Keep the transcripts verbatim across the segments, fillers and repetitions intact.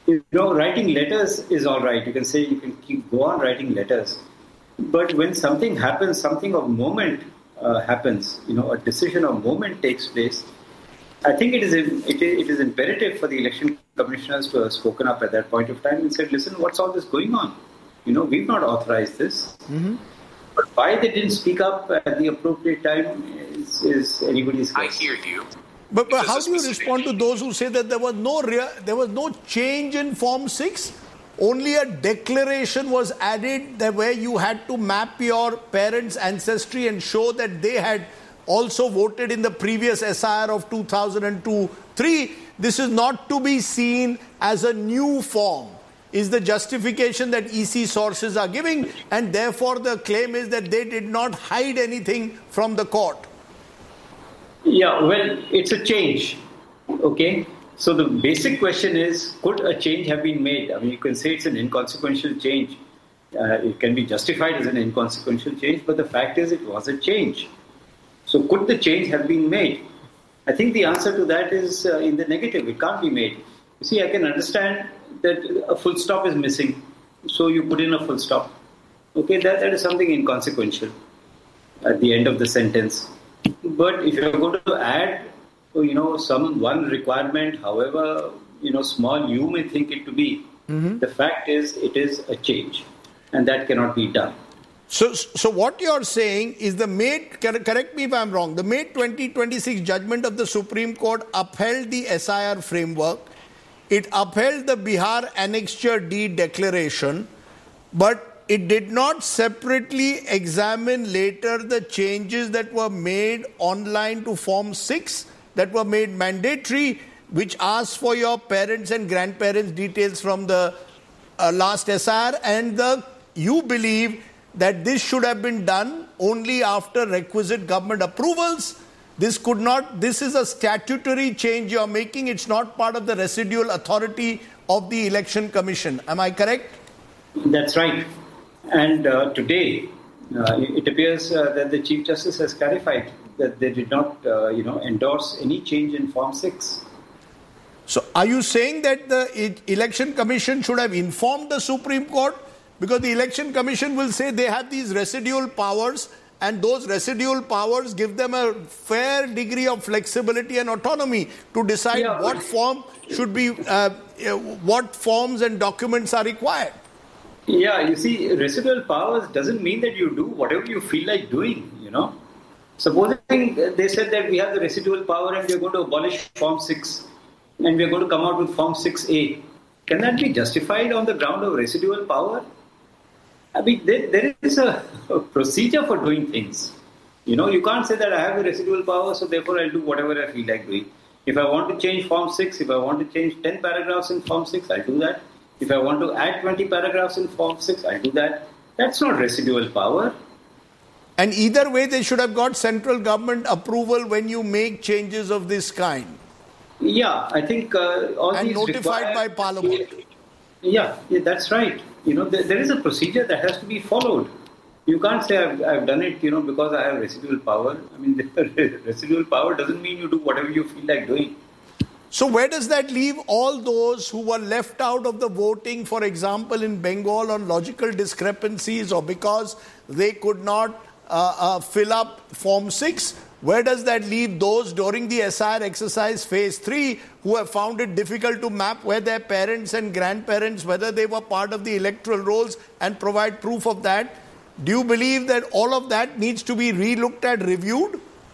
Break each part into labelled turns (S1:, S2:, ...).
S1: You know, writing letters is all right. You can say you can keep go on writing letters. But when something happens, something of moment uh, happens, you know, a decision of moment takes place, I think it is, it, it is imperative for the election commissioners to have spoken up at that point of time and said, listen, what's all this going on? You know, we've not authorized this. Mm-hmm. But why they didn't speak up at the appropriate time is, is anybody's guess.
S2: I hear you.
S3: But, but how do you respond to those who say that there was no rea- there was no change in Form six? Only a declaration was added that where you had to map your parents' ancestry and show that they had also voted in the previous S I R of two thousand two. Three, this is not to be seen as a new form, is the justification that E C sources are giving, and therefore the claim is that they did not hide anything from the court.
S1: Yeah, well, it's a change, okay? So the basic question is, could a change have been made? I mean, you can say it's an inconsequential change. Uh, it can be justified as an inconsequential change, but the fact is it was a change. So could the change have been made? I think the answer to that is uh, in the negative. It can't be made. You see, I can understand that a full stop is missing, so you put in a full stop. Okay, that, that is something inconsequential at the end of the sentence. But if you're going to add, you know, some one requirement, however, you know, small you may think it to be, mm-hmm. the fact is it is a change, and that cannot be done.
S3: So, so what you're saying is the May, correct me if I'm wrong, the May twenty twenty-six judgment of the Supreme Court upheld the S I R framework. It upheld the Bihar Annexure D declaration, but it did not separately examine later the changes that were made online to Form six, that were made mandatory, which asks for your parents and grandparents' details from the uh, last S I R, and the you believe that this should have been done only after requisite government approvals. This could not, this is a statutory change you're making. It's not part of the residual authority of the Election Commission. Am I correct?
S1: That's right. And uh, today, uh, it appears uh, that the Chief Justice has clarified that they did not, uh, you know, endorse any change in Form six.
S3: So, are you saying that the Election Commission should have informed the Supreme Court? Because the Election Commission will say they have these residual powers, and those residual powers give them a fair degree of flexibility and autonomy to decide yeah. what form should be, uh, what forms and documents are required.
S1: Yeah, you see, residual powers doesn't mean that you do whatever you feel like doing, you know. Supposing they said that we have the residual power and we are going to abolish Form six and we are going to come out with Form six A. Can that be justified on the ground of residual power? I mean, there, there is a, a procedure for doing things. You know, you can't say that I have the residual power, so therefore I'll do whatever I feel like doing. If I want to change Form six, if I want to change ten paragraphs in Form six, I'll do that. If I want to add twenty paragraphs in Form six, I'll do that. That's not residual power.
S3: And either way, they should have got central government approval when you make changes of this kind.
S1: Yeah, I think uh, all
S3: and
S1: these
S3: notified
S1: require,
S3: by Parliament.
S1: Yeah, yeah, that's right. You know, there, there is a procedure that has to be followed. You can't say I've, I've done it, you know, because I have residual power. I mean, the residual power doesn't mean you do whatever you feel like doing.
S3: So where does that leave all those who were left out of the voting, for example, in Bengal on logical discrepancies or because they could not uh, uh, fill up Form six? Where does that leave those during the S I R exercise phase three who have found it difficult to map where their parents and grandparents, whether they were part of the electoral rolls and provide proof of that? Do you believe that all of that needs to be re-looked at, reviewed?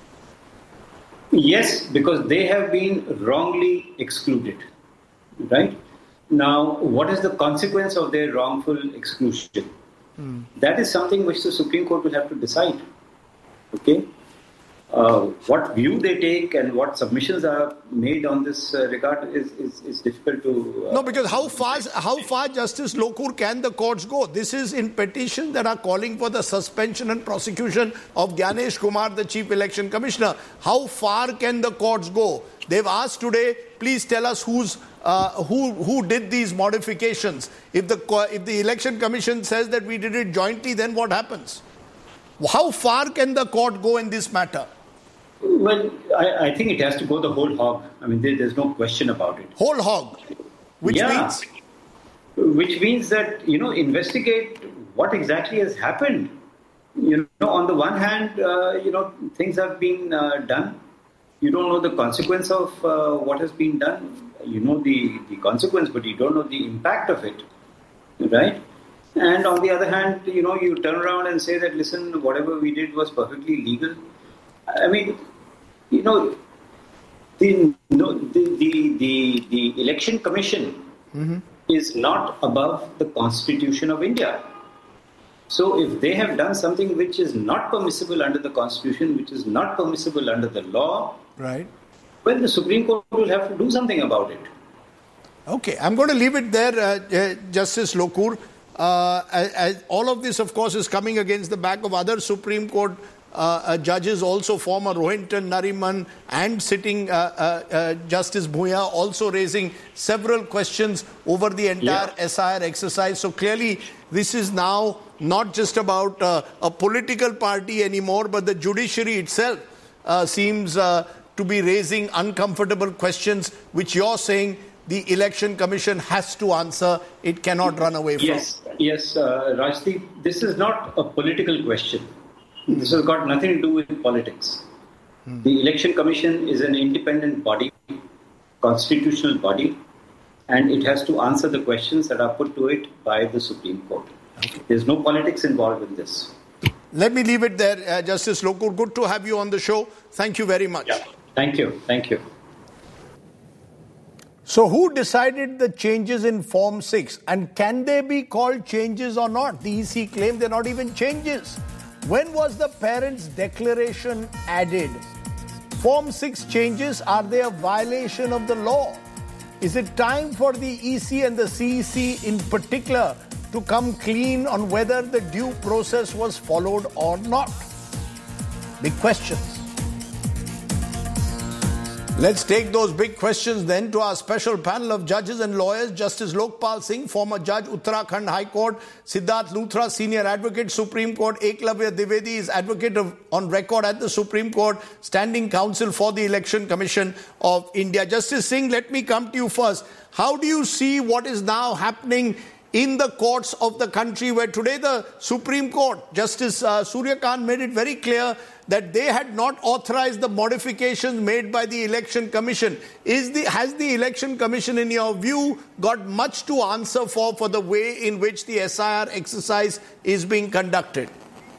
S1: Yes, because they have been wrongly excluded, right? Now, what is the consequence of their wrongful exclusion? Hmm. That is something which the Supreme Court will have to decide, okay? Uh, what view they take and what submissions are made on this uh, regard is, is, is difficult to... Uh,
S3: no, because how far, how far, Justice Lokur, can the courts go? This is in petitions that are calling for the suspension and prosecution of Gyanesh Kumar, the Chief Election Commissioner. How far can the courts go? They've asked today, please tell us who's, uh, who, who did these modifications. If the, if the Election Commission says that we did it jointly, then what happens? How far can the court go in this matter?
S1: Well, I, I think it has to go the whole hog. I mean, there, there's no question about it.
S3: Whole hog? Which
S1: yeah.
S3: means?
S1: which means that, you know, investigate what exactly has happened. You know, on the one hand, uh, you know, things have been uh, done. You don't know the consequence of uh, what has been done. You know the, the consequence, but you don't know the impact of it, right? And on the other hand, you know, you turn around and say that, listen, whatever we did was perfectly legal. I mean, you know, the, no, the, the, the, the Election Commission mm-hmm. is not above the Constitution of India. So if they have done something which is not permissible under the Constitution, which is not permissible under the law,
S3: right,
S1: well, the Supreme Court will have to do something about it.
S3: Okay, I'm going to leave it there, uh, uh, Justice Lokur. Uh, as, as all of this, of course, is coming against the back of other Supreme Court uh, uh, judges, also former Rohinton Nariman and sitting uh, uh, uh, Justice Bhuiyan, also raising several questions over the entire yeah. S I R exercise. So clearly, this is now not just about uh, a political party anymore, but the judiciary itself uh, seems uh, to be raising uncomfortable questions, which you're saying the Election Commission has to answer. It cannot run away from.
S1: Yes, yes, uh, Rajdeep, this is not a political question. Mm. This has got nothing to do with politics. Mm. The Election Commission is an independent body, constitutional body, and it has to answer the questions that are put to it by the Supreme Court. Okay. There's no politics involved in this.
S3: Let me leave it there, uh, Justice Lokur. Good to have you on the show. Thank you very much.
S1: Yeah. Thank you. Thank you.
S3: So who decided the changes in Form six? And can they be called changes or not? The E C claimed they're not even changes. When was the parents' declaration added? Form six changes, are they a violation of the law? Is it time for the E C and the C E C in particular to come clean on whether the due process was followed or not? Big questions. Let's take those big questions then to our special panel of judges and lawyers. Justice Lokpal Singh, former judge, Uttarakhand High Court. Siddharth Luthra, senior advocate, Supreme Court. Eklavya Dwivedi is advocate of, on record at the Supreme Court, standing counsel for the Election Commission of India. Justice Singh, let me come to you first. How do you see what is now happening in the courts of the country, where today the Supreme Court, Justice uh, Surya Kant made it very clear that they had not authorized the modifications made by the Election Commission. Is the, has the Election Commission, in your view, got much to answer for for the way in which the S I R exercise is being conducted?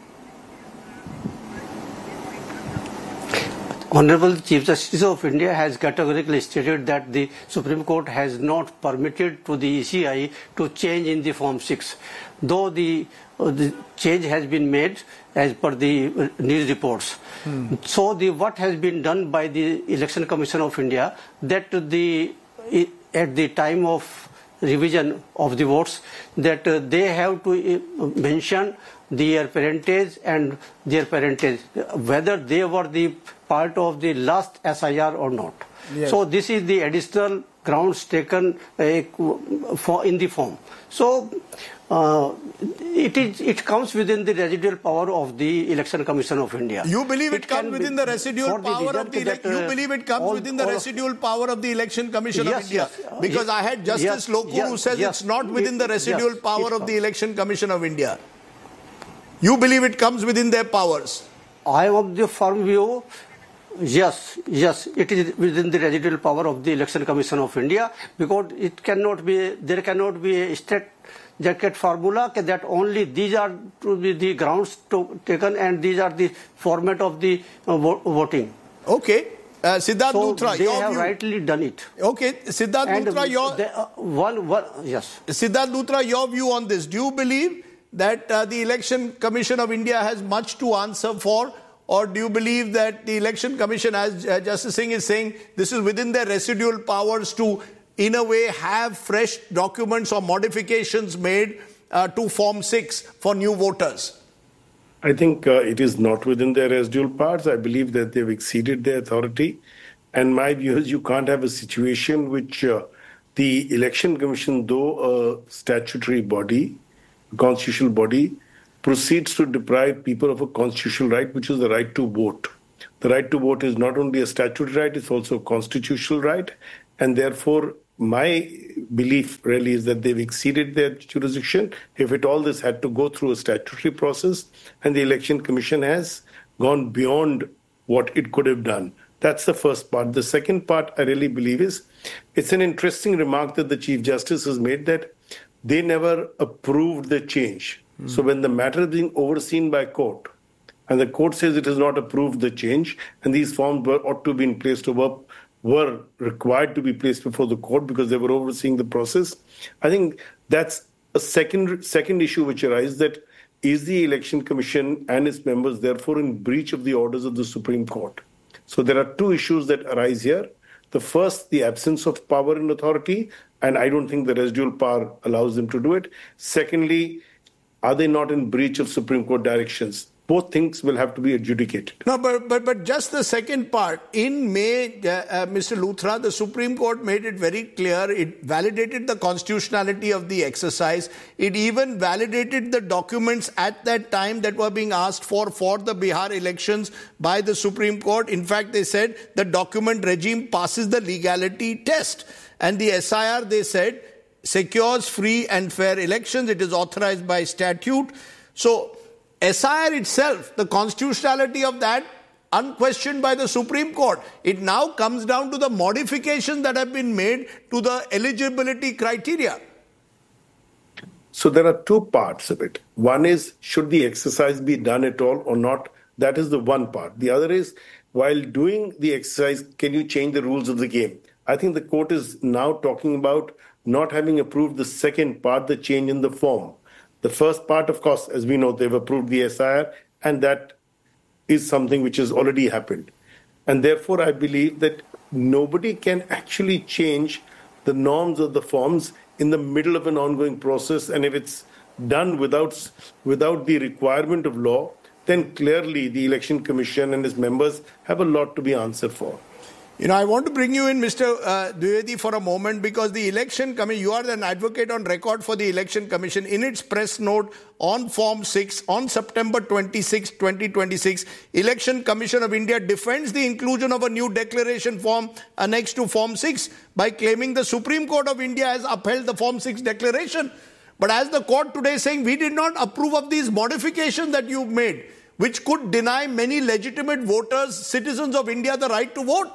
S2: Honorable Chief Justice of India has categorically stated that the Supreme Court has not permitted to the E C I to change in the Form six, though the, uh, the change has been made as per the uh, news reports. Hmm. So the what has been done by the Election Commission of India, that the at the time of revision of the votes, that uh, they have to uh, mention their parentage and their parentage, whether they were the part of the last S I R or not. Yes. So this is the additional grounds taken uh, for in the form. So uh, it is it comes within the residual power of the Election Commission of India.
S3: You believe it, it comes within the residual power the of the that, uh, you believe it comes all, within the residual power of the Election Commission
S2: yes,
S3: of India?
S2: Yes, uh,
S3: because yes, I had Justice yes, Lokur yes, who says yes, it's not within it, the residual yes, power of the Election Commission of India. You believe it comes within their powers?
S2: I am of the firm view. Yes, yes, it is within the residual power of the Election Commission of India, because it cannot be, there cannot be a straight jacket formula that only these are to be the grounds to, taken and these are the format of the uh, voting.
S3: Okay. Uh, Siddharth
S2: so
S3: Luthra,
S2: they
S3: your
S2: have
S3: view.
S2: rightly done it.
S3: Okay, Siddharth
S2: and
S3: Luthra, your
S2: they, uh, one, one, yes.
S3: Siddharth Luthra, your view on this. Do you believe that uh, the Election Commission of India has much to answer for? Or do you believe that the Election Commission, as uh, Justice Singh is saying, this is within their residual powers to, in a way, have fresh documents or modifications made uh, to Form six for new voters?
S4: I think uh, it is not within their residual powers. I believe that they've exceeded their authority. And my view is you can't have a situation which uh, the Election Commission, though a statutory body, a constitutional body, proceeds to deprive people of a constitutional right, which is the right to vote. The right to vote is not only a statutory right, it's also a constitutional right, and therefore my belief really is that they've exceeded their jurisdiction. If at all this had to go through a statutory process, and the Election Commission has gone beyond what it could have done. That's the first part. The second part, I really believe, is it's an interesting remark that the Chief Justice has made that they never approved the change. Mm. So when the matter is being overseen by court, and the court says it has not approved the change, and these forms were ought to be placed over, were required to be placed before the court because they were overseeing the process, I think that's a second second issue which arises, that is the Election Commission and its members therefore in breach of the orders of the Supreme Court? So there are two issues that arise here. The first, the absence of power and authority, and I don't think the residual power allows them to do it. Secondly, are they not in breach of Supreme Court directions? Both things will have to be adjudicated.
S3: No, but but, but just the second part. In May, uh, uh, Mister Luthra, the Supreme Court made it very clear. It validated the constitutionality of the exercise. It even validated the documents at that time that were being asked for for the Bihar elections by the Supreme Court. In fact, they said the document regime passes the legality test. And the S I R, they said, secures free and fair elections. It is authorized by statute. So S I R itself, the constitutionality of that, unquestioned by the Supreme Court. It now comes down to the modifications that have been made to the eligibility criteria.
S4: So there are two parts of it. One is, should the exercise be done at all or not? That is the one part. The other is, while doing the exercise, can you change the rules of the game? I think the court is now talking about not having approved the second part, the change in the form. The first part, of course, as we know, they've approved the S I R, and that is something which has already happened. And therefore, I believe that nobody can actually change the norms of the forms in the middle of an ongoing process. And if it's done without, without the requirement of law, then clearly the Election Commission and its members have a lot to be answered for.
S3: You know, I want to bring you in, Mister Uh, Dwivedi, for a moment, because the Election Commission, you are an advocate on record for the Election Commission. In its press note on Form six, on September twenty-sixth, twenty twenty-six, Election Commission of India defends the inclusion of a new declaration form annexed to Form six by claiming the Supreme Court of India has upheld the Form six declaration. But as the court today is saying, we did not approve of these modifications that you've made, which could deny many legitimate voters, citizens of India, the right to vote.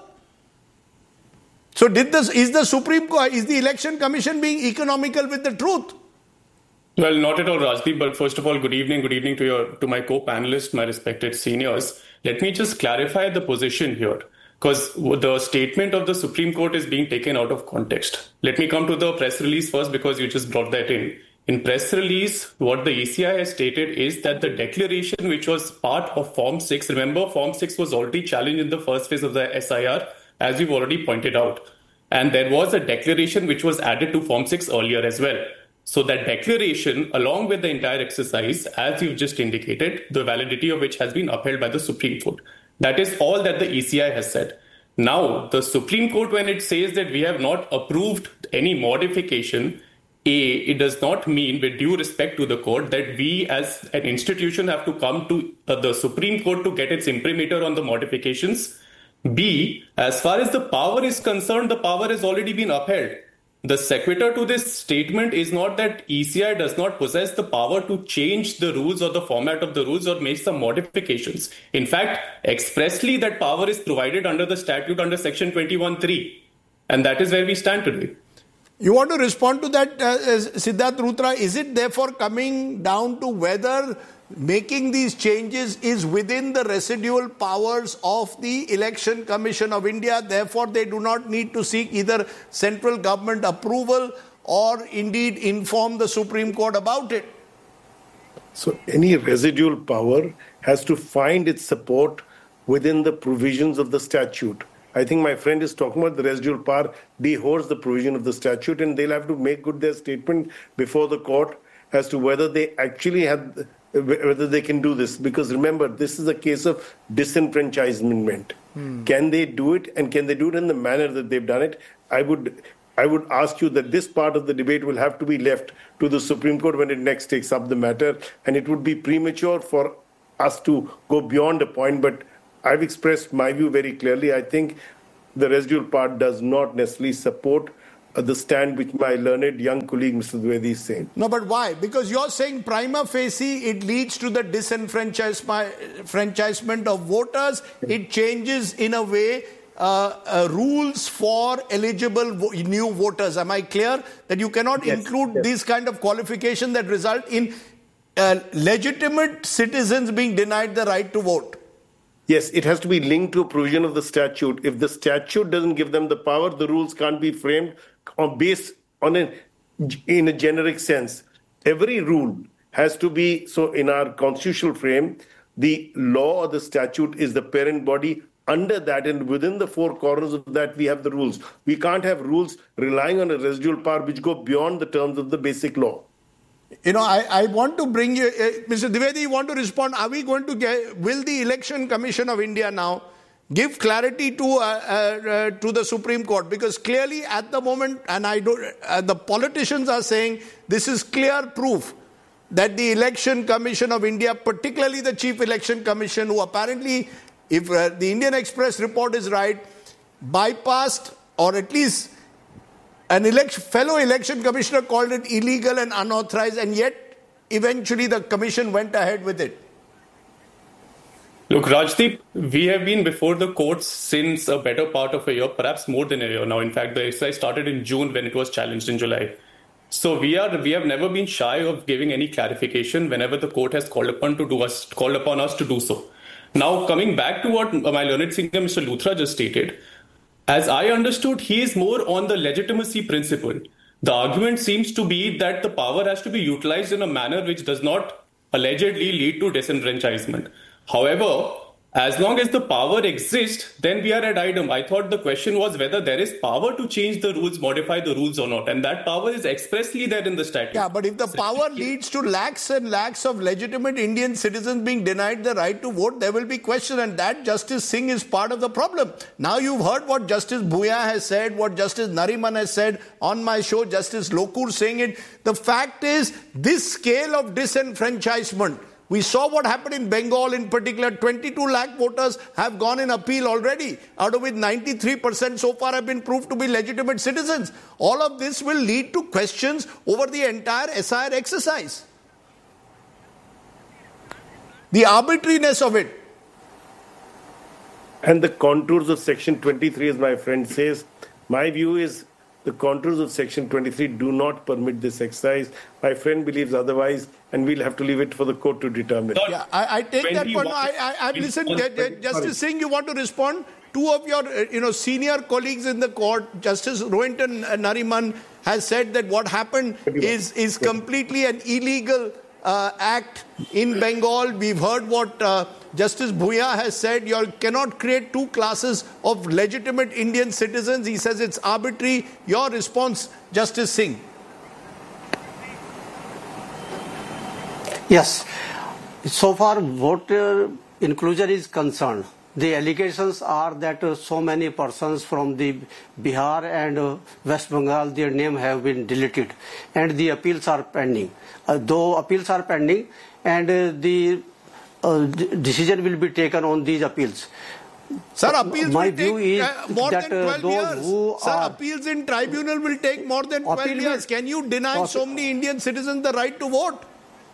S3: So did this, is the Supreme Court, is the Election Commission being economical with the truth?
S5: Well, not at all, Rajdeep, but first of all, good evening. Good evening to your to my co-panelists, my respected seniors. Let me just clarify the position here, because the statement of the Supreme Court is being taken out of context. Let me come to the press release first, because you just brought that in. In press release, what the E C I has stated is that the declaration, which was part of Form six, remember, Form six was already challenged in the first phase of the S I R, as you've already pointed out. And there was a declaration which was added to Form six earlier as well. So that declaration, along with the entire exercise, as you've just indicated, the validity of which has been upheld by the Supreme Court. That is all that the E C I has said. Now, the Supreme Court, when it says that we have not approved any modification, A, it does not mean, with due respect to the court, that we as an institution have to come to uh, the Supreme Court to get its imprimatur on the modifications. B, as far as the power is concerned, the power has already been upheld. The sequitur to this statement is not that E C I does not possess the power to change the rules or the format of the rules or make some modifications. In fact, expressly that power is provided under the statute under Section twenty-one three. And that is where we stand today.
S3: You want to respond to that, uh, Siddharth Luthra? Is it therefore coming down to whether making these changes is within the residual powers of the Election Commission of India? Therefore, they do not need to seek either central government approval or indeed inform the Supreme Court about it.
S4: So any residual power has to find its support within the provisions of the statute. I think my friend is talking about the residual power deholds the provision of the statute, and they'll have to make good their statement before the court as to whether they actually have, whether they can do this. Because remember, this is a case of disenfranchisement. Hmm. Can they do it, and can they do it in the manner that they've done it? I would I would ask you that this part of the debate will have to be left to the Supreme Court when it next takes up the matter, and it would be premature for us to go beyond a point, but I've expressed my view very clearly. I think the residual part does not necessarily support the stand which my learned young colleague Mister Dwivedi is saying.
S3: No, but why? Because you're saying prima facie it leads to the disenfranchisement of voters. It changes in a way uh, uh, rules for eligible vo- new voters. Am I clear? That you cannot yes, include yes. these kind of qualifications that result in uh, legitimate citizens being denied the right to vote.
S4: Yes, it has to be linked to a provision of the statute. If the statute doesn't give them the power, the rules can't be framed on based on a, in a generic sense. Every rule has to be, so in our constitutional frame, the law or the statute is the parent body. Under that and within the four corners of that, we have the rules. We can't have rules relying on a residual power which go beyond the terms of the basic law.
S3: You know, I, I want to bring you, uh, Mister Dwivedi, you want to respond? Are we going to get, will the Election Commission of India now give clarity to uh, uh, to the Supreme Court? Because clearly at the moment, and I don't, uh, the politicians are saying this is clear proof that the Election Commission of India, particularly the Chief Election Commission, who apparently, if uh, the Indian Express report is right, bypassed or at least an election, fellow election commissioner called it illegal and unauthorized, and yet eventually the commission went ahead with it.
S5: Look, Rajdeep, we have been before the courts since a better part of a year, perhaps more than a year now. In fact, the exercise started in June when it was challenged in July. So we are we have never been shy of giving any clarification whenever the court has called upon to do us called upon us to do so. Now, coming back to what my learned senior Mister Luthra just stated, as I understood, he is more on the legitimacy principle. The argument seems to be that the power has to be utilized in a manner which does not allegedly lead to disenfranchisement. However, as long as the power exists, then we are at item. I thought the question was whether there is power to change the rules, modify the rules or not. And that power is expressly there in the statute.
S3: Yeah, but if the power leads to lakhs and lakhs of legitimate Indian citizens being denied the right to vote, there will be question. And that Justice Singh is part of the problem. Now you've heard what Justice Bhuiyan has said, what Justice Nariman has said. On my show, Justice Lokur saying it. The fact is, this scale of disenfranchisement, we saw what happened in Bengal in particular. twenty-two lakh voters have gone in appeal already, out of which ninety-three percent so far have been proved to be legitimate citizens. All of this will lead to questions over the entire S I R exercise. The arbitrariness of it.
S4: And the contours of Section twenty-three, as my friend says, my view is the contours of Section twenty-three do not permit this exercise. My friend believes otherwise, and we'll have to leave it for the court to determine.
S3: Yeah, I, I take that point. I, I, I've listened. Justice Singh, you want to respond? Two of your you know, senior colleagues in the court, Justice Rohinton Nariman, has said that what happened is, is completely an illegal uh, act in Bengal. We've heard what uh, Justice Bhuiyan has said. You cannot create two classes of legitimate Indian citizens. He says it's arbitrary. Your response, Justice Singh?
S2: Yes. So far, voter inclusion is concerned. The allegations are that uh, so many persons from the Bihar and uh, West Bengal, their name have been deleted, and the appeals are pending. Uh, though appeals are pending, and uh, the uh, decision will be taken on these appeals.
S3: Sir, appeals
S2: My
S3: will
S2: view
S3: take
S2: is
S3: uh, more
S2: that,
S3: than twelve
S2: uh,
S3: years.
S2: who
S3: Sir,
S2: are,
S3: appeals in tribunal will take more than twelve years. Can you deny so many Indian citizens the right to vote?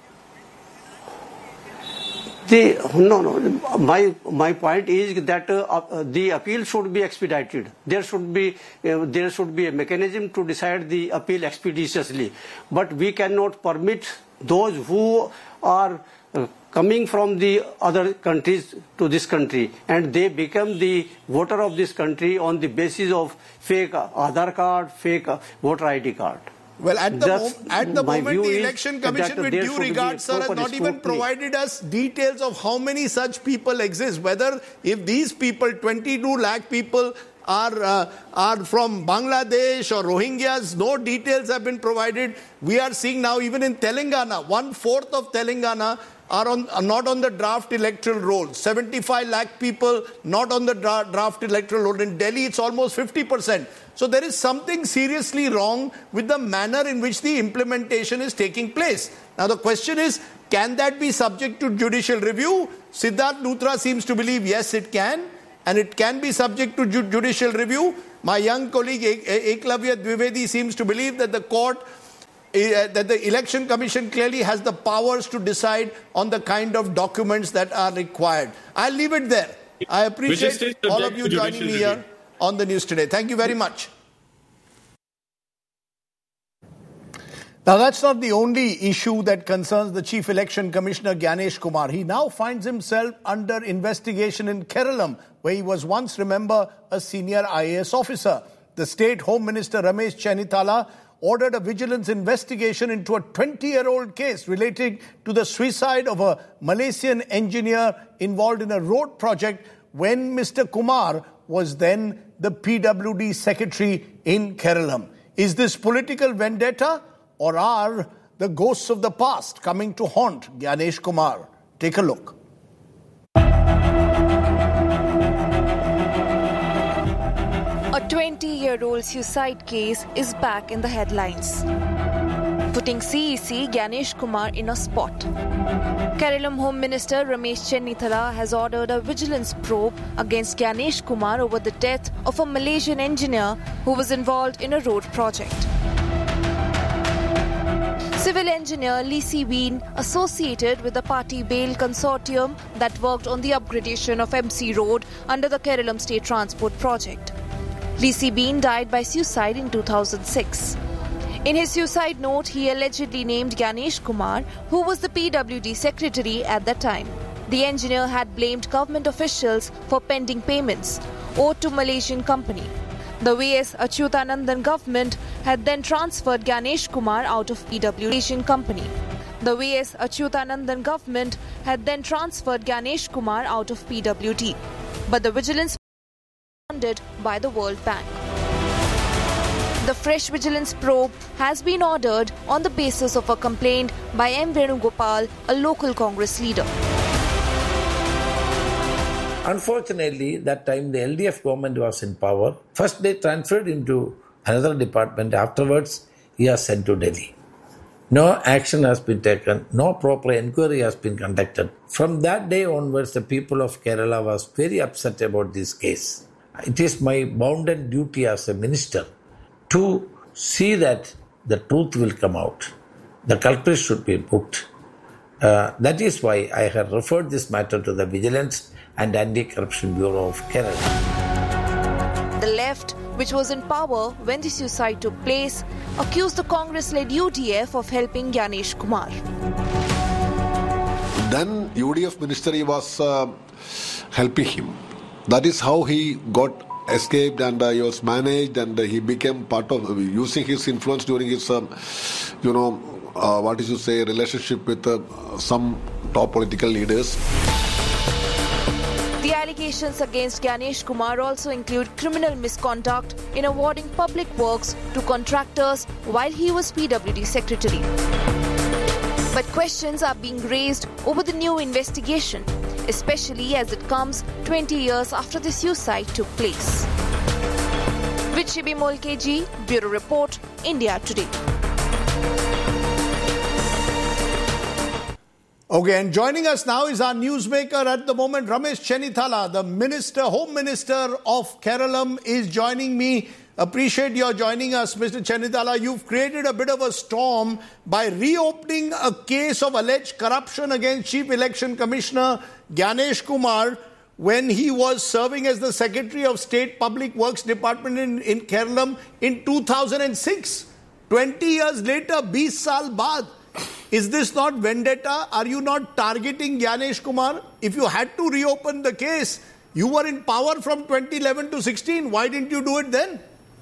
S2: The, no, no. My my point is that uh, uh, the appeal should be expedited. There should be uh, there should be a mechanism to decide the appeal expeditiously. But we cannot permit those who are uh, coming from the other countries to this country and they become the voter of this country on the basis of fake Aadhaar card, fake uh, voter I D card.
S3: Well, at the, mo- at the moment, the Election Commission, with due regard, sir, has not even provided us details of how many such people exist. Whether, if these people, twenty-two lakh people, are uh, are from Bangladesh or Rohingyas, no details have been provided. We are seeing now, even in Telangana, one-fourth of Telangana are, on, are not on the draft electoral roll. seventy-five lakh people not on the dra- draft electoral roll. In Delhi, it's almost fifty percent. So there is something seriously wrong with the manner in which the implementation is taking place. Now the question is, can that be subject to judicial review? Siddharth Luthra seems to believe yes, it can. And it can be subject to ju- judicial review. My young colleague Eklavya Dwivedi seems to believe that the court, uh, that the Election Commission clearly has the powers to decide on the kind of documents that are required. I'll leave it there. I appreciate all of you joining me here on the news today. Thank you very much. Now, that's not the only issue that concerns the Chief Election Commissioner Gyanesh Kumar. He now finds himself under investigation in Kerala, where he was once, remember, a senior I A S officer. The State Home Minister Ramesh Chennithala ordered a vigilance investigation into a twenty-year-old case relating to the suicide of a Malaysian engineer involved in a road project when Mister Kumar was then the P W D secretary in Kerala. Is this political vendetta? Or are the ghosts of the past coming to haunt Gyanesh Kumar? Take a look.
S6: A twenty-year-old suicide case is back in the headlines, putting C E C Gyanesh Kumar in a spot. Kerala Home Minister Ramesh Chennithala has ordered a vigilance probe against Gyanesh Kumar over the death of a Malaysian engineer who was involved in a road project. Civil engineer Lee See Ween, associated with the Party Bail consortium that worked on the upgradation of M C Road under the Kerala State Transport Project. Lee See Ween died by suicide in two thousand six. In his suicide note, he allegedly named Gyanesh Kumar, who was the P W D secretary at that time. The engineer had blamed government officials for pending payments owed to Malaysian company. The V S Achyutanandan government had then transferred Gyanesh Kumar out of P W D company. The V S Achyutanandan government had then transferred Gyanesh Kumar out of P W D, but the vigilance was funded by the World Bank. The fresh vigilance probe has been ordered on the basis of a complaint by M Venugopal, a local Congress leader.
S7: Unfortunately, that time the L D F government was in power. First they transferred into another department. Afterwards, he was sent to Delhi. No action has been taken. No proper inquiry has been conducted. From that day onwards, the people of Kerala was very upset about this case. It is my bounden duty as a minister to see that the truth will come out. The culprits should be booked. Uh, that is why I have referred this matter to the Vigilance and Anti-Corruption Bureau of Kerala.
S6: The left, which was in power when the suicide took place, accused the Congress-led U D F of helping Gyanesh Kumar.
S8: Then U D F ministry was uh, helping him. That is how he got escaped and uh, he was managed and uh, he became part of, uh, using his influence during his, uh, you know, uh, what is to say, relationship with uh, some top political leaders.
S6: The allegations against Gyanesh Kumar also include criminal misconduct in awarding public works to contractors while he was P W D secretary. But questions are being raised over the new investigation, especially as it comes twenty years after the suicide took place. With Shibi Molkeji, Bureau Report, India Today.
S3: Okay, and joining us now is our newsmaker at the moment, Ramesh Chennithala, the Minister, Home Minister of Kerala, is joining me. Appreciate your joining us, Mister Chennithala. You've created a bit of a storm by reopening a case of alleged corruption against Chief Election Commissioner Gyanesh Kumar when he was serving as the Secretary of State Public Works Department in, in Kerala in two thousand six. twenty years later, twenty saal baad. Is this not vendetta? Are you not targeting Gyanesh Kumar? If you had to reopen the case, you were in power from twenty eleven to sixteen. Why didn't you do it then?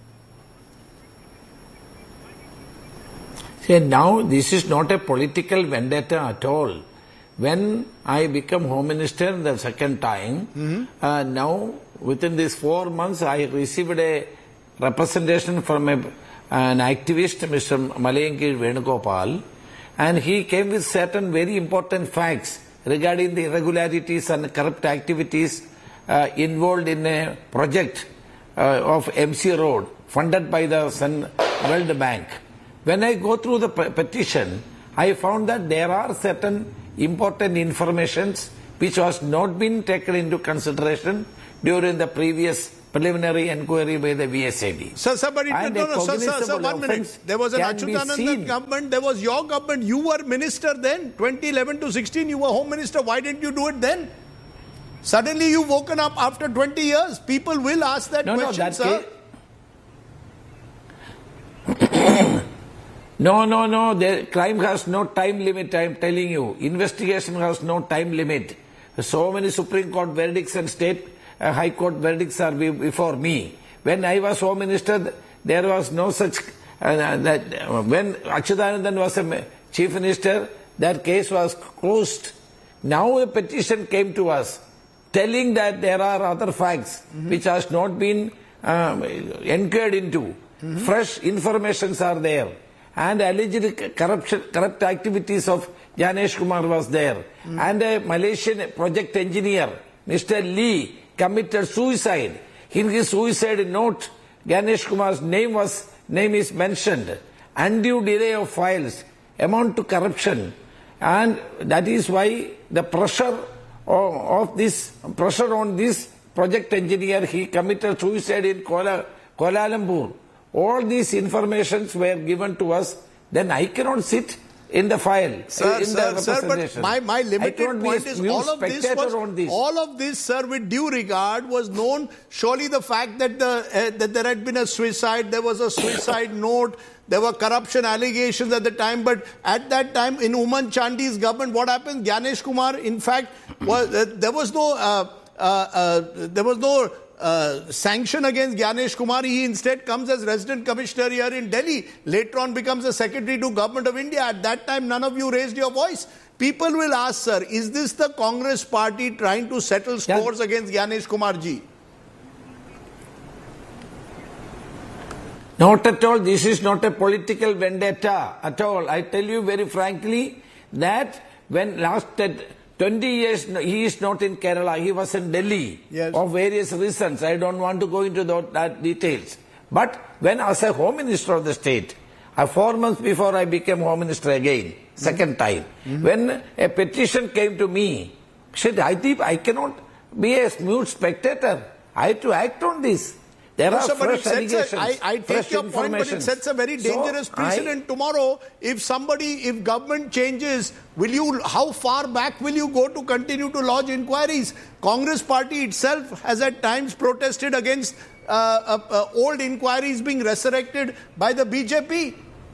S7: See, now this is not a political vendetta at all. When I become Home Minister the second time, mm-hmm. uh, now within these four months I received a representation from a, an activist, Mister Malayangi Venugopal, and he came with certain very important facts regarding the irregularities and corrupt activities uh, involved in a project uh, of M C Road funded by the Sun World Bank. When I go through the petition, I found that there are certain important informations which was not been taken into consideration during the previous preliminary inquiry by the V S A D.
S3: Sir, sir, but it, no, no, sir, sir, sir, one minute. There was an Achyutanandan government, there was your government, you were minister then, twenty eleven to sixteen, you were home minister, why didn't you do it then? Suddenly you've woken up after twenty years, people will ask that
S7: no,
S3: question,
S7: no, that
S3: sir.
S7: No, no, no, the crime has no time limit, I am telling you. Investigation has no time limit. So many Supreme Court verdicts and state uh, High Court verdicts are before me. When I was Home Minister, there was no such... Uh, that uh, when Achyutanandan was a Chief Minister, that case was closed. Now a petition came to us telling that there are other facts mm-hmm. which has not been um, inquired into. Mm-hmm. Fresh informations are there. And alleged corruption, corrupt activities of Gyanesh Kumar was there. Mm. And a Malaysian project engineer, Mister Lee, committed suicide. In his suicide note, Gyanesh Kumar's name was name is mentioned. Undue delay of files amount to corruption. And that is why the pressure of, of this, pressure on this project engineer, he committed suicide in Kuala, Kuala Lumpur. All these informations were given to us, then I cannot sit in the file,
S3: sir,
S7: in
S3: sir,
S7: the
S3: sir, but my, my limited point is all of this was,
S7: this.
S3: all of this, sir, with due regard, was known. Surely the fact that the uh, that there had been a suicide, there was a suicide note, there were corruption allegations at the time, but at that time in Umang Chandy's government, what happened? Gyanesh Kumar, in fact, was uh, there was no uh, uh, uh, there was no. Uh, sanction against Gyanesh Kumar. He instead comes as resident commissioner here in Delhi. Later on becomes a secretary to Government of India. At that time, none of you raised your voice. People will ask, sir, is this the Congress party trying to settle scores yeah. against Gyanesh Kumar ji?
S7: Not at all. This is not a political vendetta at all. I tell you very frankly that when last twenty years, he is not in Kerala, he was in Delhi yes. for various reasons. I don't want to go into that, that details. But when as a Home Minister of the state, uh, four months before I became Home Minister again, mm-hmm. second time, mm-hmm. when a petition came to me, said, I think I cannot be a smooth spectator. I have to act on this. There no, are sir, fresh allegations,
S3: a, I, I take your point, but it sets a very dangerous so precedent. I, Tomorrow, if somebody, if government changes, will you, how far back will you go to continue to lodge inquiries? Congress party itself has at times protested against uh, uh, uh, old inquiries being resurrected by the B J P.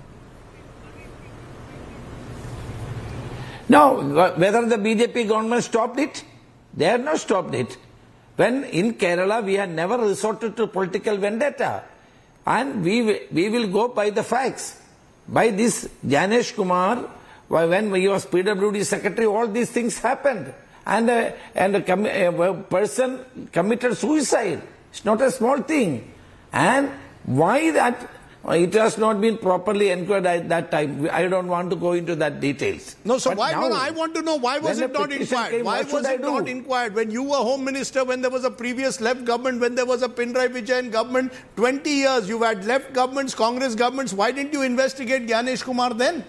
S7: No, whether the B J P government stopped it, they have not stopped it. When in Kerala, we had never resorted to political vendetta. And we, we will go by the facts. By this Gyanesh Kumar, when he was P W D secretary, all these things happened. And, uh, and a, com a person committed suicide. It's not a small thing. And why that? It has not been properly inquired at that time. I don't want to go into that details.
S3: No, so but why? Now, no, I want to know why was it not inquired? Came, why was it not inquired when you were Home Minister? When there was a previous left government? When there was a Pinarayi Vijayan government? Twenty years you've had left governments, Congress governments. Why didn't you investigate Gyanesh Kumar then?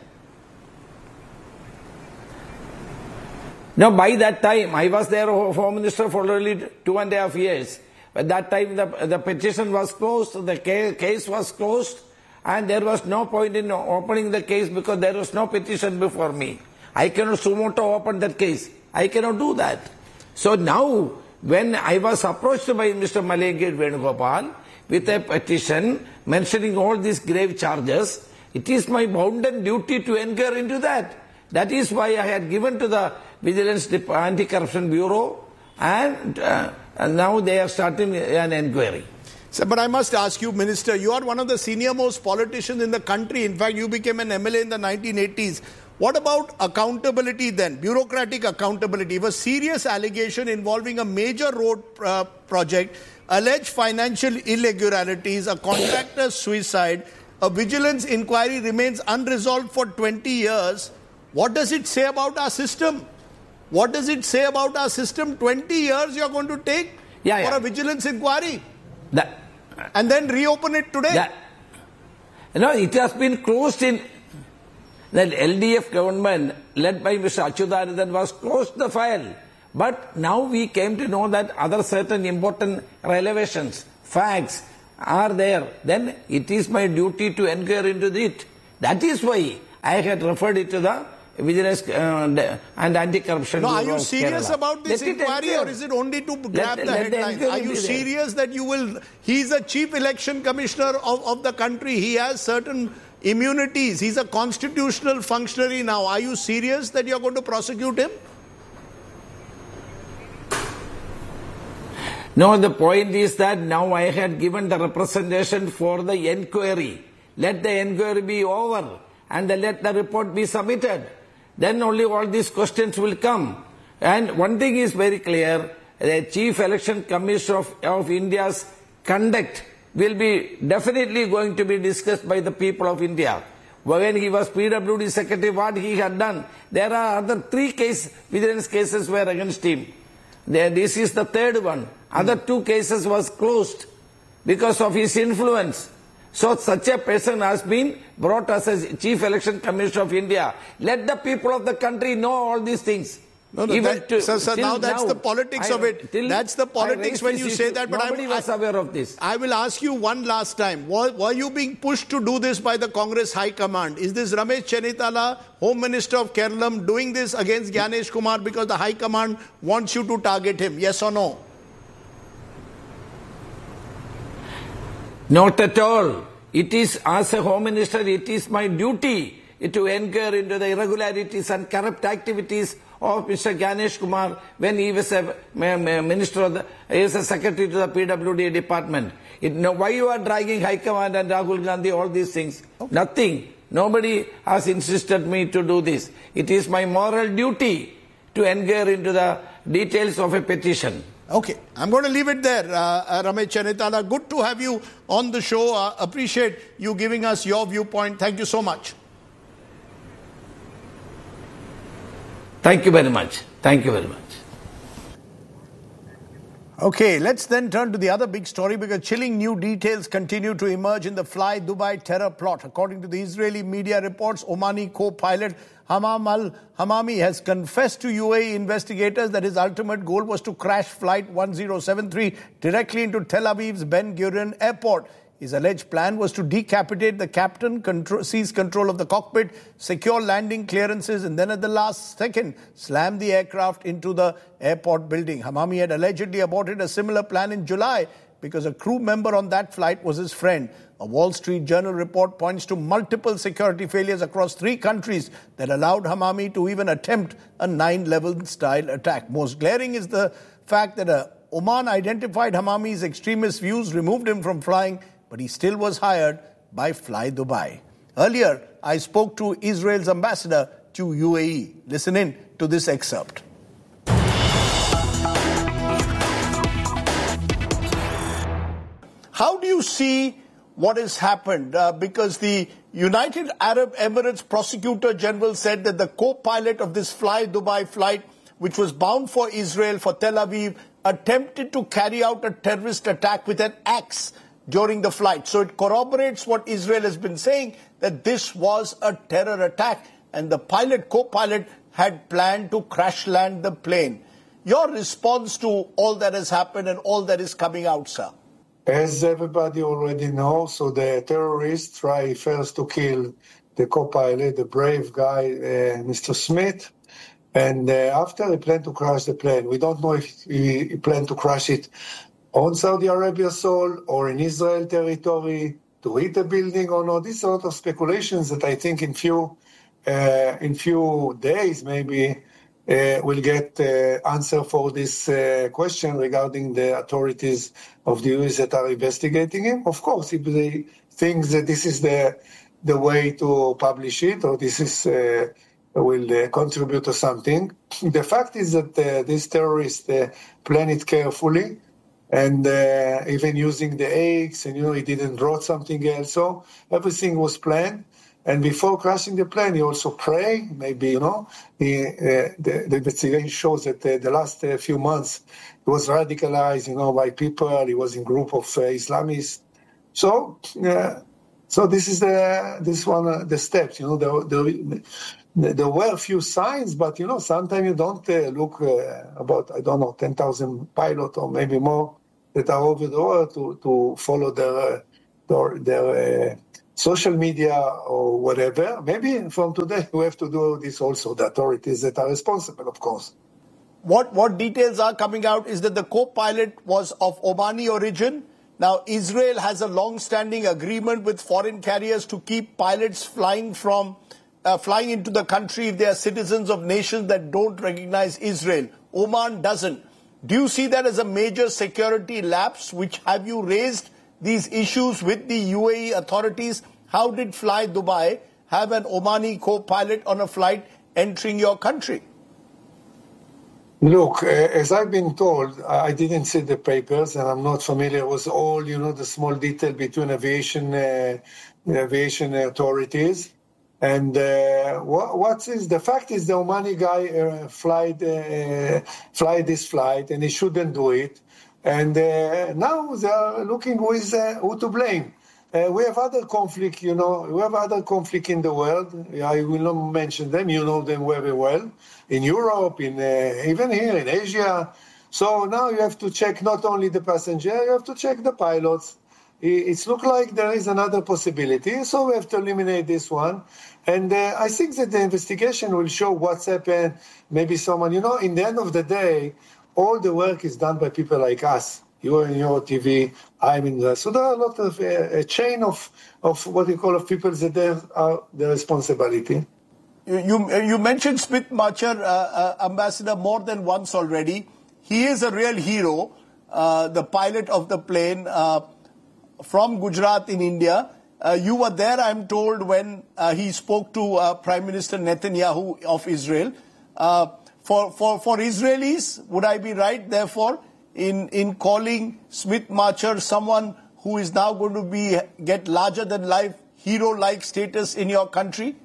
S7: No, by that time I was there Home Minister for only two and a half years. At that time, the, the petition was closed, the case was closed, and there was no point in opening the case because there was no petition before me. I cannot sumo to open that case. I cannot do that. So now, when I was approached by Mister Malengir Venugopal with a petition mentioning all these grave charges, it is my bounden duty to inquire into that. That is why I had given to the Vigilance Anti-Corruption Bureau and... Uh, And now they are starting an inquiry.
S3: Sir, but I must ask you, Minister, you are one of the senior most politicians in the country. In fact, you became an M L A in the nineteen eighties. What about accountability then? Bureaucratic accountability. If a serious allegation involving a major road uh, project, alleged financial irregularities, a contractor's suicide, a vigilance inquiry remains unresolved for twenty years, what does it say about our system? What does it say about our system? twenty years you're going to take
S7: yeah,
S3: for
S7: yeah.
S3: a vigilance inquiry?
S7: That,
S3: and then reopen it today?
S7: That, no, it has been closed in... The L D F government, led by Mister Achyutanandan, was closed the file. But now we came to know that other certain important revelations, facts are there, then it is my duty to inquire into it. That is why I had referred it to the Vigilance uh, and Anti-Corruption.
S3: No, are you serious Kerala. about this inquiry, or is it only to grab let, the headline? The are you serious that you will... He's a chief election commissioner of, of the country. He has certain immunities. He's a constitutional functionary now. Are you serious that you're going to prosecute him?
S7: No, the point is that now I had given the representation for the enquiry. Let the enquiry be over and let the report be submitted. Then only all these questions will come. And one thing is very clear, the Chief Election Commissioner of, of India's conduct will be definitely going to be discussed by the people of India. When he was P W D Secretary, what he had done, there are other three case, vigilance cases were against him. There, this is the third one. Other two cases was closed because of his influence. So such a person has been brought as a Chief Election Commissioner of India. Let the people of the country know all these things.
S3: No, no,
S7: Even
S3: that,
S7: to,
S3: sir, sir, now that's
S7: now,
S3: the politics
S7: I,
S3: of it. That's the politics when you say that. But
S7: nobody
S3: I,
S7: was
S3: I,
S7: aware of this.
S3: I will ask you one last time. Were, were you being pushed to do this by the Congress High Command? Is this Ramesh Chennitala, Home Minister of Kerala, doing this against Gyanesh Kumar because the High Command wants you to target him? Yes or no?
S7: Not at all. It is, as a Home Minister, it is my duty to inquire into the irregularities and corrupt activities of Mister Gyanesh Kumar when he was a minister of the, he was a secretary to the P W D department. It, no, why you are dragging High Command and Rahul Gandhi, all these things? Okay. Nothing. Nobody has insisted me to do this. It is my moral duty to inquire into the details of a petition.
S3: Okay, I'm going to leave it there, uh, uh, Ramesh Chennitala. Good to have you on the show. Uh, appreciate you giving us your viewpoint. Thank you so much.
S7: Thank you very much. Thank you very much.
S3: Okay, let's then turn to the other big story because chilling new details continue to emerge in the Fly Dubai terror plot. According to the Israeli media reports, Omani co-pilot Hamam al-Hamami has confessed to U A E investigators that his ultimate goal was to crash flight one zero seven three directly into Tel Aviv's Ben Gurion airport. His alleged plan was to decapitate the captain, control, seize control of the cockpit, secure landing clearances, and then at the last second, slam the aircraft into the airport building. Hamami had allegedly aborted a similar plan in July because a crew member on that flight was his friend. A Wall Street Journal report points to multiple security failures across three countries that allowed Hamami to even attempt a nine eleven style attack. Most glaring is the fact that a Oman identified Hamami's extremist views, removed him from flying, but he still was hired by Fly Dubai. Earlier, I spoke to Israel's ambassador to U A E. Listen in to this excerpt. How do you see what has happened? Uh, because the United Arab Emirates Prosecutor General said that the co-pilot of this Fly Dubai flight, which was bound for Israel, for Tel Aviv, attempted to carry out a terrorist attack with an axe during the flight. So it corroborates what Israel has been saying, that this was a terror attack and the pilot, co-pilot had planned to crash land the plane. Your response to all that has happened and all that is coming out, sir?
S9: As everybody already knows, so the terrorists try first to kill the co-pilot, the brave guy, uh, Mister Smith, and uh, after he planned to crash the plane. We don't know if he, he planned to crash it on Saudi Arabia soil or in Israel territory, to hit a building or not. These sort of speculations that I think in few uh, in few days maybe uh, we'll get uh, answer for this uh, question regarding the authorities of the U S that are investigating him. Of course, if they think that this is the the way to publish it or this is uh, will uh, contribute to something. The fact is that uh, these terrorists uh, plan it carefully. And uh, even using the eggs, and you know, he didn't wrote something else. So everything was planned. And before crashing the plane, he also prayed. Maybe, you know, he, uh, the, the investigation shows that uh, the last uh, few months he was radicalized, you know, by people. He was in group of uh, Islamists. So, uh, so this is the this one uh, the steps. You know, the, the, there were a few signs, but you know, sometimes you don't uh, look uh, about I don't know ten thousand pilot or maybe more. that are over the world to, to follow their, their, their uh, social media or whatever. Maybe from today we have to do this also, the authorities that are responsible, of course.
S3: What, what details are coming out is that the co-pilot was of Omani origin. Now, Israel has a long-standing agreement with foreign carriers to keep pilots flying from uh, flying into the country if they are citizens of nations that don't recognize Israel. Oman doesn't. Do you see that as a major security lapse? Which have you raised these issues with the U A E authorities? How did Fly Dubai have an Omani co-pilot on a flight entering your country?
S9: Look, uh, as I've been told, I didn't see the papers, and I'm not familiar with all, you know, the small detail between aviation, uh, aviation authorities. And uh, what, what is the fact is the Omani guy uh, flied, uh, fly this flight, and he shouldn't do it. And uh, now they are looking who is uh, who to blame. Uh, we have other conflict, you know, we have other conflict in the world. I will not mention them. You know them very well. In Europe, in uh, even here in Asia. So now you have to check not only the passenger, you have to check the pilots. It's look like there is another possibility, so we have to eliminate this one. And uh, I think that the investigation will show what's happened. Maybe someone, you know, in the end of the day, all the work is done by people like us. You are in your T V, I'm in the... So there are a lot of, uh, a chain of, of what you call of people that they are the responsibility.
S3: You, you, you mentioned Smith Marcher, uh, uh, Ambassador, more than once already. He is a real hero, uh, the pilot of the plane uh, from Gujarat in India. Uh, you were there, I'm told, when uh, he spoke to uh, Prime Minister Netanyahu of Israel. Uh, for, for, for Israelis, would I be right, therefore, in, in calling Smith Marcher someone who is now going to be get larger-than-life, hero-like status in your country?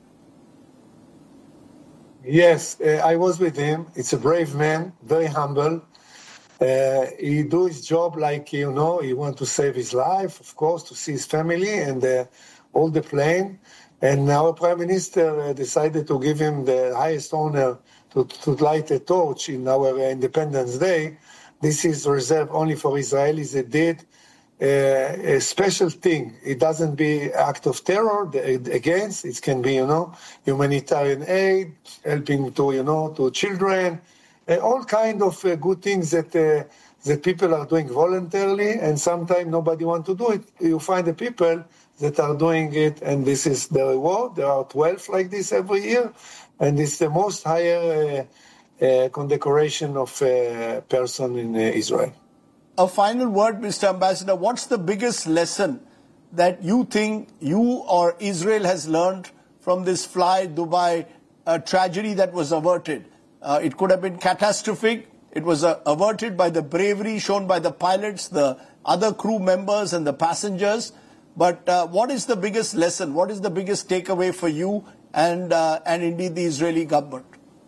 S9: Yes, uh, I was with him. It's a brave man, very humble. Uh, he do his job like, you know, he want to save his life, of course, to see his family and uh, all the plane. And our Prime Minister uh, decided to give him the highest honor to, to light a torch in our uh, Independence Day. This is reserved only for Israelis that did uh, a special thing. It doesn't be act of terror against. It can be, you know, humanitarian aid, helping to, you know, to children, uh, all kind of uh, good things that uh, that people are doing voluntarily, and sometimes nobody want to do it. You find the people that are doing it, and this is the reward. There are twelve like this every year, and it's the most higher uh, uh, condecoration of a person in uh, Israel.
S3: A final word, Mister Ambassador. What's the biggest lesson that you think you or Israel has learned from this Fly Dubai uh, tragedy that was averted? Uh, it could have been catastrophic. It was uh, averted by the bravery shown by the pilots, the other crew members and the passengers. But uh, what is the biggest lesson? What is the biggest takeaway for you and, uh, and indeed the Israeli government?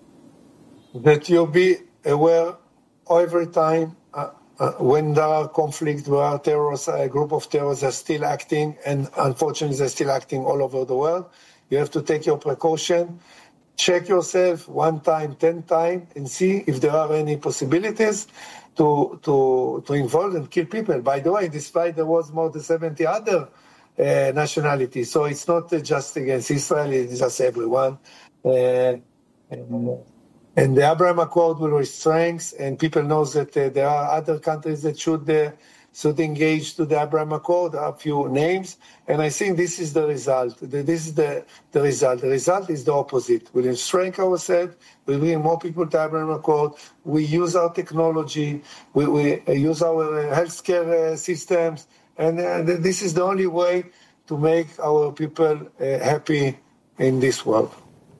S9: That you be aware every time uh, uh, when there are conflicts, where terrorists, a group of terrorists are still acting, and unfortunately they're still acting all over the world. You have to take your precaution. Check yourself one time, ten times, and see if there are any possibilities to to to involve and kill people. By the way, despite there was more than seventy other uh, nationalities, so it's not just against Israel; it's just everyone. Uh, and, and the Abraham Accord will restrain, and people know that uh, there are other countries that should. Uh, should engage to the Abraham Accord, a few names, and I think this is the result. This is the, the result. The result is the opposite. We strengthen ourselves, we bring more people to the Abraham Accord, we use our technology, we, we use our healthcare systems, and uh, this is the only way to make our people uh, happy in this world.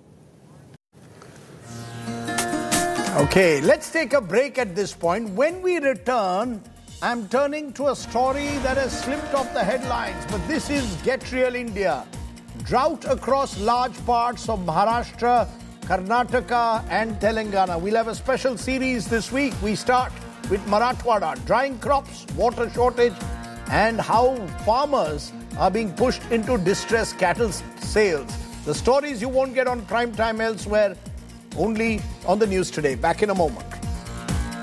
S3: Okay, let's take a break at this point. When we return, I'm turning to a story that has slipped off the headlines, but this is Get Real India. Drought across large parts of Maharashtra, Karnataka and Telangana. We'll have a special series this week. We start with Marathwada, drying crops, water shortage, and how farmers are being pushed into distressed cattle sales. The stories you won't get on prime time elsewhere, only on the news today. Back in a moment.